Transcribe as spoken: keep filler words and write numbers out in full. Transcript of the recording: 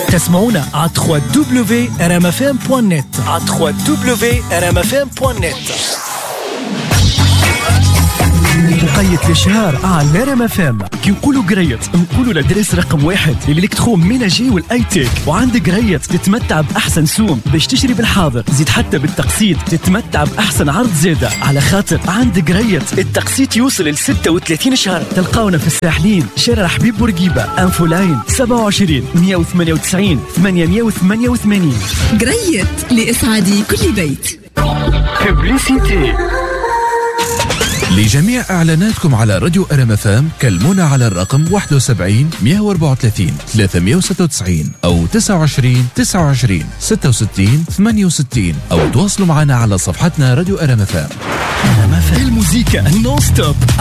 تسمعونا على دبليو دبليو ار ام اف ام دوت نت على دبليو دبليو ار ام اف ام دوت نت. وقيت الشهر على ار ام اف ام. كي نقولوا قريت نقولوا لدرس رقم واحد الالكترون ميناجي والايتيك. وعندك قريت تتمتع باحسن سوم باش تشتري بالحاضر، زيد حتى بالتقسيط تتمتع باحسن عرض زياده، على خاطر عندك قريت التقسيط يوصل ل ستة وثلاثين شهر. تلقاونا في الساحلين، شارع حبيب بورقيبه، انفو لاين سبعة وعشرين مية وثمانية وتسعين ثمانمية وثمانية وثمانين. قريت لإسعاد كل بيت. ببليسيتي لجميع إعلاناتكم على راديو ار ام اف ام كلمونا على الرقم واحد وسبعين مية وأربعة وثلاثين ثلاثمية وستة وتسعين أو تسعة وعشرين تسعة وعشرين ستة وستين ثمانية وستين أو تواصلوا معنا على صفحتنا راديو ار ام اف ام. الموسيقى نون ستوب